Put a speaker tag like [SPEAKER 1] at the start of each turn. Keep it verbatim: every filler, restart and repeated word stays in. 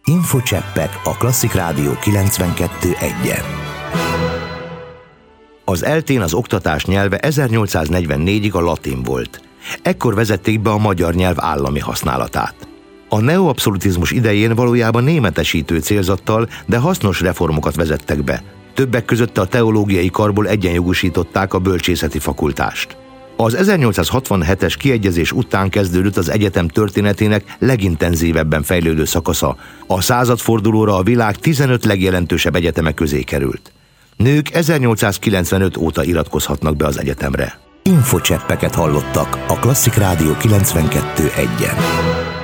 [SPEAKER 1] Infocseppek a Klasszik Rádió kilencvenkettő egyen. Az eltén az oktatás nyelve ezernyolcszáznegyvennégyig a latin volt. Ekkor vezették be a magyar nyelv állami használatát. A neoabszolutizmus idején valójában németesítő célzattal, de hasznos reformokat vezettek be. Többek között a teológiai karból egyenjogosították a bölcsészeti fakultást. Az ezernyolcszázhatvanhetes kiegyezés után kezdődött az egyetem történetének legintenzívebben fejlődő szakasza. A századfordulóra a világ tizenöt legjelentősebb egyeteme közé került. Nők ezernyolcszázkilencvenöt óta iratkozhatnak be az egyetemre. Infocseppeket hallottak a Klasszik Rádió kilencvenkettő egyen.